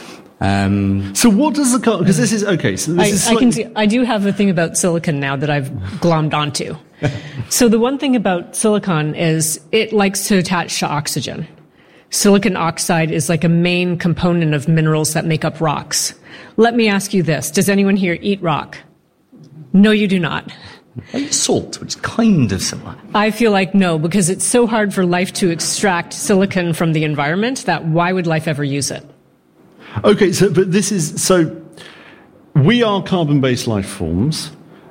[SPEAKER 8] Um,
[SPEAKER 3] so what does the carbon... Because this is... Okay, so this
[SPEAKER 4] I,
[SPEAKER 3] is...
[SPEAKER 4] I can see, I do have a thing about silicon now that I've glommed onto. So the one thing about silicon is it likes to attach to oxygen. Silicon oxide is like a main component of minerals that make up rocks. Let me ask you this. Does anyone here eat rock? No, you do not.
[SPEAKER 8] Salt, which is kind of similar.
[SPEAKER 4] I feel like no, because it's so hard for life to extract silicon from the environment that why would life ever use it?
[SPEAKER 3] Okay, so but this is... So we are carbon-based life forms,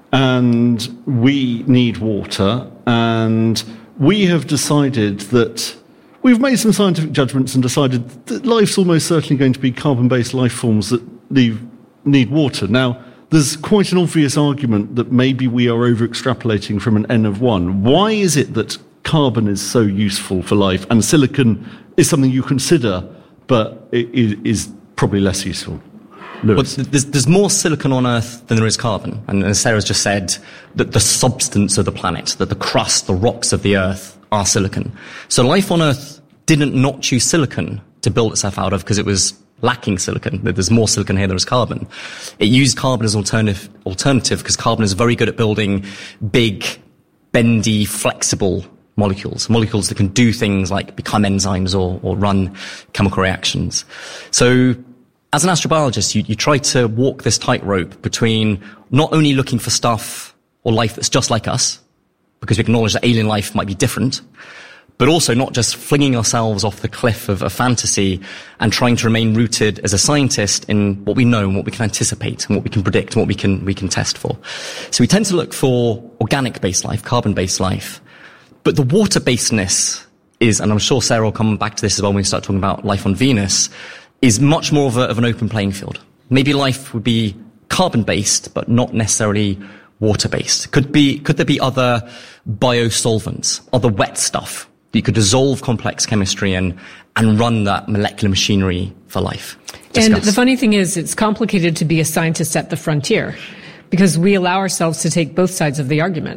[SPEAKER 3] and we need water, and we have decided that... We've made some scientific judgments and decided that life's almost certainly going to be carbon-based life forms that need, need water. Now, there's quite an obvious argument that maybe we are over-extrapolating from an N of one. Why is it that carbon is so useful for life and silicon is something you consider, but it is probably less useful? Lewis.
[SPEAKER 8] Well, there's, there's more silicon on Earth than there is carbon. And as Sarah's just said, that the substance of the planet, that the crust, the rocks of the Earth are silicon. So life on Earth didn't not choose silicon to build itself out of because it was lacking silicon. There's more silicon here than there's carbon. It used carbon as alternative, alternative because carbon is very good at building big, bendy, flexible molecules, molecules that can do things like become enzymes or, or run chemical reactions. So as an astrobiologist, you, you try to walk this tightrope between not only looking for stuff or life that's just like us, because we acknowledge that alien life might be different, but also not just flinging ourselves off the cliff of a fantasy and trying to remain rooted as a scientist in what we know and what we can anticipate and what we can predict and what we can, we can test for. So we tend to look for organic-based life, carbon-based life, but the water-basedness is, and I'm sure Sarah will come back to this as well when we start talking about life on Venus, is much more of, a, of an open playing field. Maybe life would be carbon-based, but not necessarily water-based. Could be, could there be other biosolvents, other wet stuff that you could dissolve complex chemistry and, and run that molecular machinery for life? Discuss.
[SPEAKER 4] And the funny thing is, it's complicated to be a scientist at the frontier because we allow ourselves to take both sides of the argument.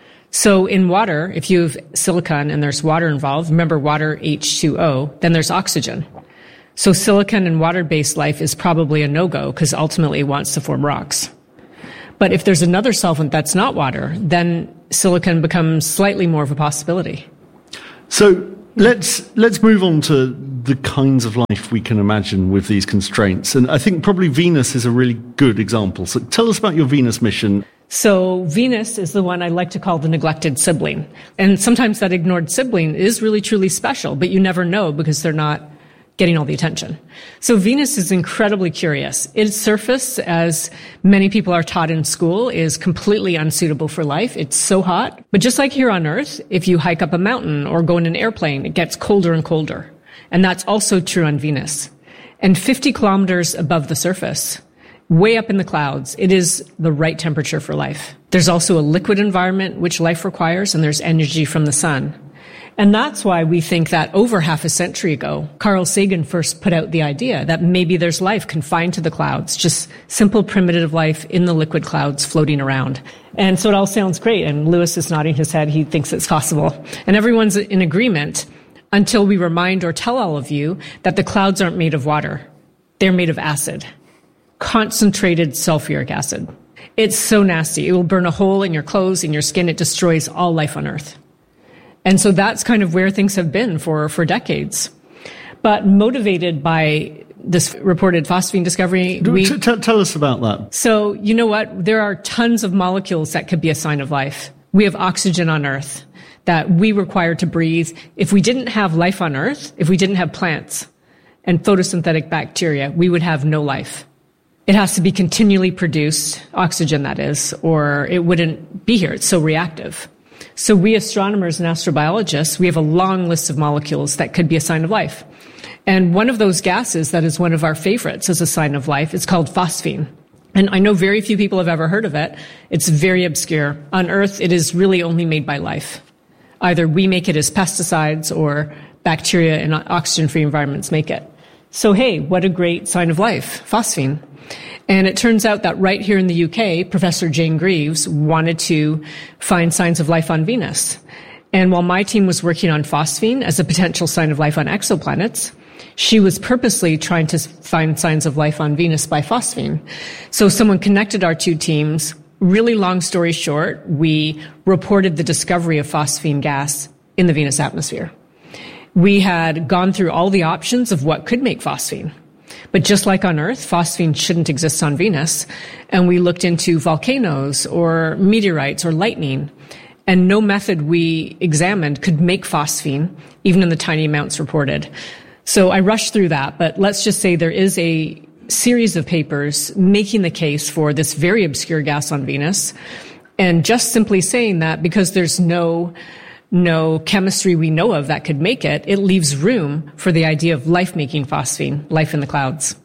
[SPEAKER 4] So in water, if you have silicon and there's water involved, remember water H two O, then there's oxygen. So silicon and water-based life is probably a no-go because ultimately it wants to form rocks. But if there's another solvent that's not water, then silicon becomes slightly more of a possibility.
[SPEAKER 3] So let's let's move on to the kinds of life we can imagine with these constraints. And I think probably Venus is a really good example. So tell us about your Venus mission.
[SPEAKER 4] So Venus is the one I like to call the neglected sibling. And sometimes that ignored sibling is really, truly special, but you never know because they're not getting all the attention. So Venus is incredibly curious. Its surface, as many people are taught in school, is completely unsuitable for life. It's so hot. But just like here on Earth, if you hike up a mountain or go in an airplane, it gets colder and colder. And that's also true on Venus. And fifty kilometers above the surface, way up in the clouds, it is the right temperature for life. There's also a liquid environment which life requires, and there's energy from the sun. And that's why we think that over half a century ago, Carl Sagan first put out the idea that maybe there's life confined to the clouds, just simple primitive life in the liquid clouds floating around. And so it all sounds great. And Lewis is nodding his head. He thinks it's possible. And everyone's in agreement until we remind or tell all of you that the clouds aren't made of water. They're made of acid, concentrated sulfuric acid. It's so nasty. It will burn a hole in your clothes, in your skin. It destroys all life on Earth. And so that's kind of where things have been for, for decades. But motivated by this reported phosphine discovery, we...
[SPEAKER 3] T- t- tell us about that.
[SPEAKER 4] So, you know what? There are tons of molecules that could be a sign of life. We have oxygen on Earth that we require to breathe. If we didn't have life on Earth, if we didn't have plants and photosynthetic bacteria, we would have no life. It has to be continually produced, oxygen that is, or it wouldn't be here. It's so reactive. So we astronomers and astrobiologists, we have a long list of molecules that could be a sign of life. And one of those gases that is one of our favorites as a sign of life is called phosphine. And I know very few people have ever heard of it. It's very obscure. On Earth, it is really only made by life. Either we make it as pesticides or bacteria in oxygen-free environments make it. So hey, what a great sign of life, phosphine. And it turns out that right here in the U K, Professor Jane Greaves wanted to find signs of life on Venus. And while my team was working on phosphine as a potential sign of life on exoplanets, she was purposely trying to find signs of life on Venus by phosphine. So someone connected our two teams. Really long story short, we reported the discovery of phosphine gas in the Venus atmosphere. We had gone through all the options of what could make phosphine. But just like on Earth, phosphine shouldn't exist on Venus. And we looked into volcanoes or meteorites or lightning. And no method we examined could make phosphine, even in the tiny amounts reported. So I rushed through that, but let's just say there is a series of papers making the case for this very obscure gas on Venus. And just simply saying that because there's no no chemistry we know of that could make it, it leaves room for the idea of life making phosphine, life in the clouds.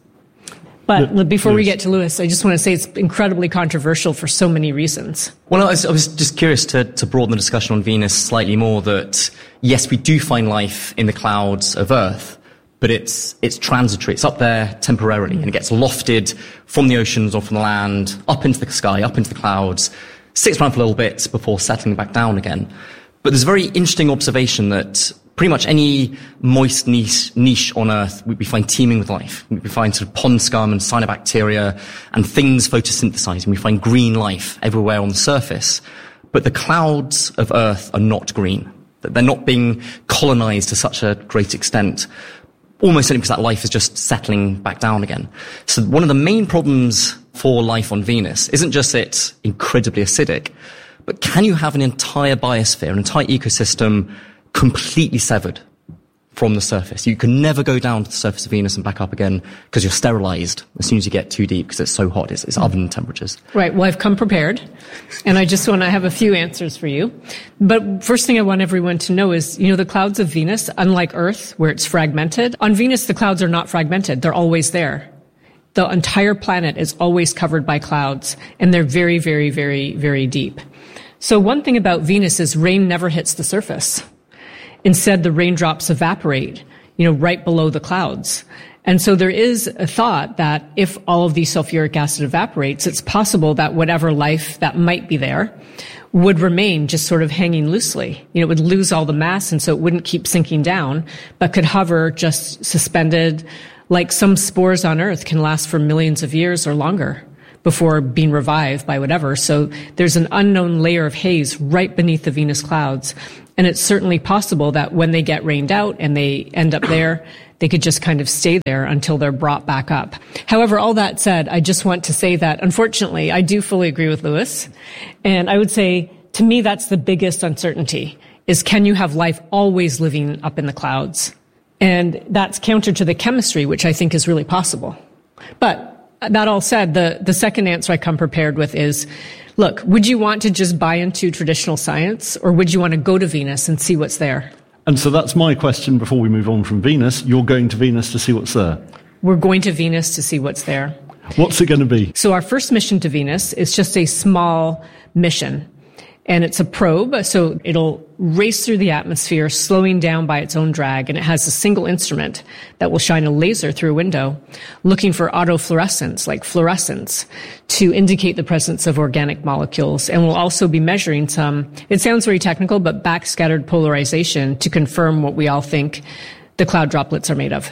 [SPEAKER 4] But yeah, before yes. we get to Lewis, I just want to say it's incredibly controversial for so many reasons.
[SPEAKER 8] Well, I was, I was just curious to, to broaden the discussion on Venus slightly more that, yes, we do find life in the clouds of Earth, but it's it's transitory. It's up there temporarily, and it gets lofted from the oceans or from the land, up into the sky, up into the clouds, sticks around for a little bit before settling back down again. But there's a very interesting observation that pretty much any moist niche, niche on Earth, we find teeming with life. We find sort of pond scum and cyanobacteria and things photosynthesizing. We find green life everywhere on the surface. But the clouds of Earth are not green. They're not being colonized to such a great extent. Almost certainly because that life is just settling back down again. So one of the main problems for life on Venus isn't just that it's incredibly acidic, but can you have an entire biosphere, an entire ecosystem completely severed from the surface? You can never go down to the surface of Venus and back up again because you're sterilized as soon as you get too deep because it's so hot. It's, it's oven temperatures.
[SPEAKER 4] Right. Well, I've come prepared, and I just want to have a few answers for you. But first thing I want everyone to know is, you know, the clouds of Venus, unlike Earth, where it's fragmented, on Venus the clouds are not fragmented. They're always there. The entire planet is always covered by clouds, and they're very, very, very, very deep. So one thing about Venus is rain never hits the surface. Instead, the raindrops evaporate, you know, right below the clouds. And so there is a thought that if all of the sulfuric acid evaporates, it's possible that whatever life that might be there would remain just sort of hanging loosely. You know, it would lose all the mass, and so it wouldn't keep sinking down, but could hover just suspended, like some spores on Earth can last for millions of years or longer before being revived by whatever. So there's an unknown layer of haze right beneath the Venus clouds. And it's certainly possible that when they get rained out and they end up there, they could just kind of stay there until they're brought back up. However, all that said, I just want to say that, unfortunately, I do fully agree with Lewis. And I would say, to me, that's the biggest uncertainty, is can you have life always living up in the clouds? And that's counter to the chemistry, which I think is really possible. But that all said, the, the second answer I come prepared with is, look, would you want to just buy into traditional science, or would you want to go to Venus and see what's there?
[SPEAKER 3] And so that's my question before we move on from Venus. You're going to Venus to see what's there?
[SPEAKER 4] We're going to Venus to see what's there.
[SPEAKER 3] What's it going to be?
[SPEAKER 4] So our first mission to Venus is just a small mission. And it's a probe, so it'll race through the atmosphere, slowing down by its own drag, and it has a single instrument that will shine a laser through a window, looking for autofluorescence, like fluorescence, to indicate the presence of organic molecules. And we'll also be measuring some, it sounds very technical, but backscattered polarization to confirm what we all think the cloud droplets are made of.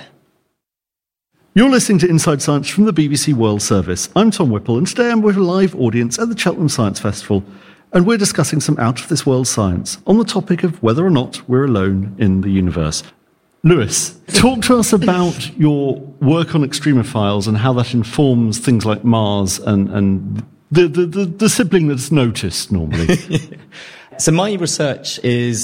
[SPEAKER 3] You're listening to Inside Science from the B B C World Service. I'm Tom Whipple, and today I'm with a live audience at the Cheltenham Science Festival, and we're discussing some out-of-this-world science on the topic of whether or not we're alone in the universe. Lewis, talk to us about your work on extremophiles and how that informs things like Mars and, and the, the, the, the sibling that's noticed normally.
[SPEAKER 8] So my research is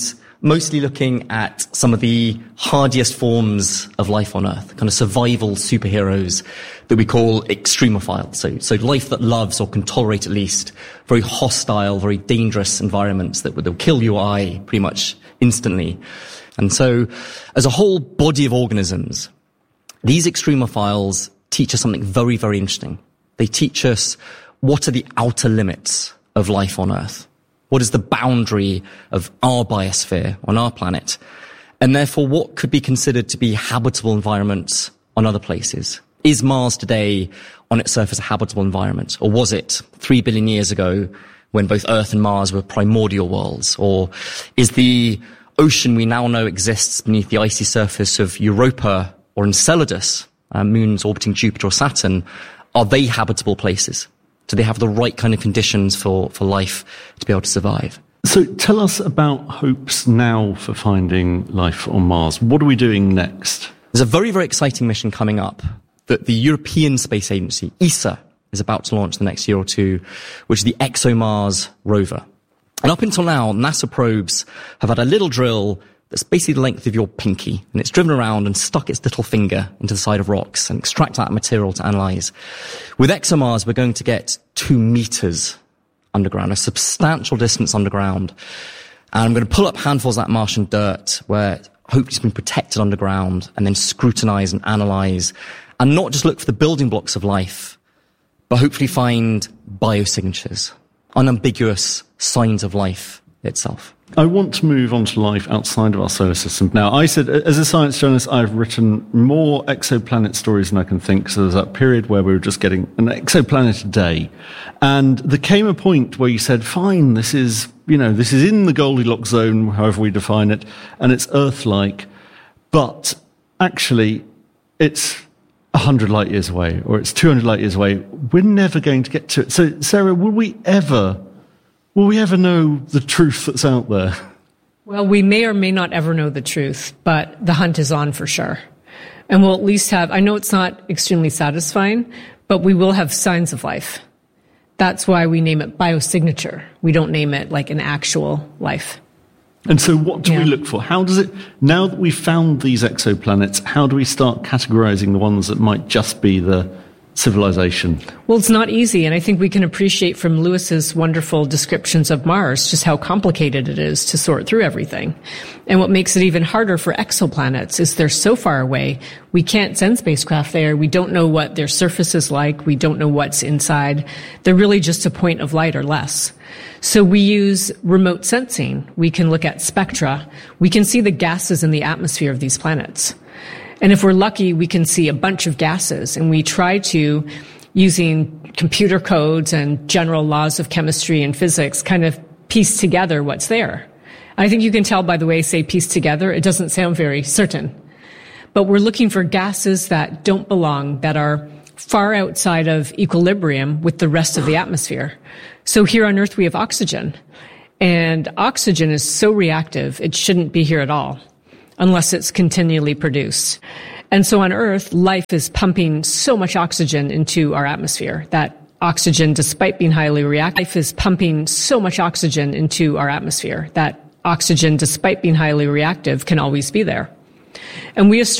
[SPEAKER 8] mostly looking at some of the hardiest forms of life on Earth, kind of survival superheroes that we call extremophiles. So, so life that loves, or can tolerate at least, very hostile, very dangerous environments that will kill you or I pretty much instantly. And so, as a whole body of organisms, these extremophiles teach us something very, very interesting. They teach us what are the outer limits of life on Earth. What is the boundary of our biosphere on our planet? And therefore, what could be considered to be habitable environments on other places? Is Mars today on its surface a habitable environment? Or was it three billion years ago when both Earth and Mars were primordial worlds? Or is the ocean we now know exists beneath the icy surface of Europa or Enceladus, uh, moons orbiting Jupiter or Saturn, are they habitable places? Do they have the right kind of conditions for, for life to be able to survive?
[SPEAKER 3] So tell us about hopes now for finding life on Mars. What are we doing next?
[SPEAKER 8] There's a very, very exciting mission coming up that the European Space Agency, E S A, is about to launch the next year or two, which is the ExoMars rover. And up until now, NASA probes have had a little drill that's basically the length of your pinky, and it's driven around and stuck its little finger into the side of rocks and extract that material to analyze. With ExoMars, we're going to get two meters underground, a substantial distance underground. And I'm going to pull up handfuls of that Martian dirt where hopefully it's been protected underground, and then scrutinize and analyze, and not just look for the building blocks of life, but hopefully find biosignatures, unambiguous signs of life itself.
[SPEAKER 3] I want to move on to life outside of our solar system. Now, I said, as a science journalist, I've written more exoplanet stories than I can think. So there's that period where we were just getting an exoplanet a day. And there came a point where you said, fine, this is, you know, this is in the Goldilocks zone, however we define it, and it's Earth-like. But actually, it's one hundred light years away, or it's two hundred light years away. We're never going to get to it. So, Sarah, will we ever... Will we ever know the truth that's out there?
[SPEAKER 4] Well, we may or may not ever know the truth, but the hunt is on for sure. And we'll at least have, I know it's not extremely satisfying, but we will have signs of life. That's why we name it biosignature. We don't name it like an actual life.
[SPEAKER 3] And so what do
[SPEAKER 4] yeah.
[SPEAKER 3] we look for? How does it, now that we've found these exoplanets, how do we start categorizing the ones that might just be the civilization?
[SPEAKER 4] Well, it's not easy, and I think we can appreciate from Lewis's wonderful descriptions of Mars just how complicated it is to sort through everything. And what makes it even harder for exoplanets is they're so far away, we can't send spacecraft there. We don't know what their surface is like. We don't know what's inside. They're really just a point of light or less. So we use remote sensing. We can look at spectra. We can see the gases in the atmosphere of these planets. And if we're lucky, we can see a bunch of gases, and we try to, using computer codes and general laws of chemistry and physics, kind of piece together what's there. I think you can tell by the way I say piece together, it doesn't sound very certain. But we're looking for gases that don't belong, that are far outside of equilibrium with the rest of the atmosphere. So here on Earth we have oxygen, and oxygen is so reactive, it shouldn't be here at all, unless it's continually produced. And so on Earth, life is pumping so much oxygen into our atmosphere that oxygen, despite being highly reactive, life is pumping so much oxygen into our atmosphere that oxygen, despite being highly reactive, can always be there. And we